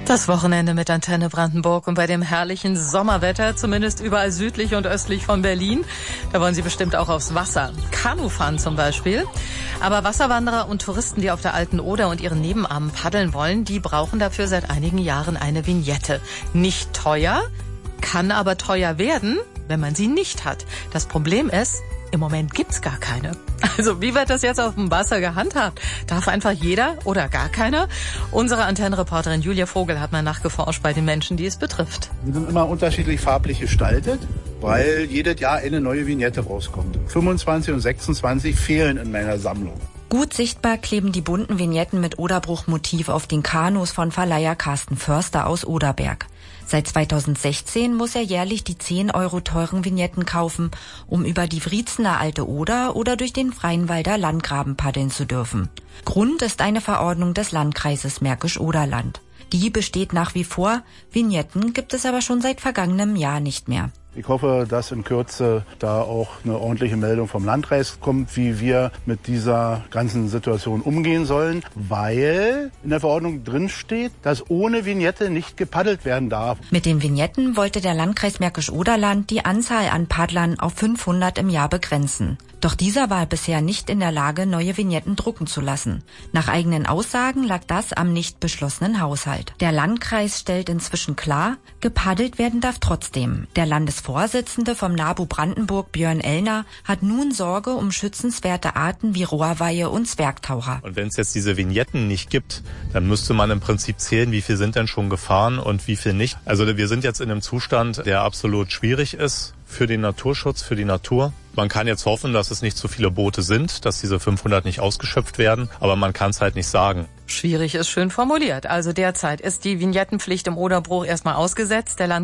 Das Wochenende mit Antenne Brandenburg und bei dem herrlichen Sommerwetter, zumindest überall südlich und östlich von Berlin. Da wollen Sie bestimmt auch aufs Wasser. Kanu fahren zum Beispiel. Aber Wasserwanderer und Touristen, die auf der Alten Oder und ihren Nebenarmen paddeln wollen, die brauchen dafür seit einigen Jahren eine Vignette. Nicht teuer, kann aber teuer werden, wenn man sie nicht hat. Das Problem ist, im Moment gibt's gar keine. Also wie wird das jetzt auf dem Wasser gehandhabt? Darf einfach jeder oder gar keiner? Unsere Antennenreporterin Julia Vogel hat mal nachgeforscht bei den Menschen, die es betrifft. Die sind immer unterschiedlich farblich gestaltet, weil jedes Jahr eine neue Vignette rauskommt. 25 und 26 fehlen in meiner Sammlung. Gut sichtbar kleben die bunten Vignetten mit Oderbruch-Motiv auf den Kanus von Verleiher Carsten Förster aus Oderberg. Seit 2016 muss er jährlich die 10 Euro teuren Vignetten kaufen, um über die Wriezener Alte Oder oder durch den Freienwalder Landgraben paddeln zu dürfen. Grund ist eine Verordnung des Landkreises Märkisch-Oderland. Die besteht nach wie vor, Vignetten gibt es aber schon seit vergangenem Jahr nicht mehr. Ich hoffe, dass in Kürze da auch eine ordentliche Meldung vom Landkreis kommt, wie wir mit dieser ganzen Situation umgehen sollen, weil in der Verordnung drin steht, dass ohne Vignette nicht gepaddelt werden darf. Mit den Vignetten wollte der Landkreis Märkisch-Oderland die Anzahl an Paddlern auf 500 im Jahr begrenzen. Doch dieser war bisher nicht in der Lage, neue Vignetten drucken zu lassen. Nach eigenen Aussagen lag das am nicht beschlossenen Haushalt. Der Landkreis stellt inzwischen klar, gepaddelt werden darf trotzdem. Der Landesvorsitzende vom NABU Brandenburg, Björn Ellner, hat nun Sorge um schützenswerte Arten wie Rohrweihe und Zwergtaucher. Und wenn es jetzt diese Vignetten nicht gibt, dann müsste man im Prinzip zählen, wie viel sind denn schon gefahren und wie viel nicht. Also wir sind jetzt in einem Zustand, der absolut schwierig ist für den Naturschutz, für die Natur. Man kann jetzt hoffen, dass es nicht zu viele Boote sind, dass diese 500 nicht ausgeschöpft werden, aber man kann es halt nicht sagen. Schwierig ist schön formuliert. Also derzeit ist die Vignettenpflicht im Oderbruch erstmal ausgesetzt. Der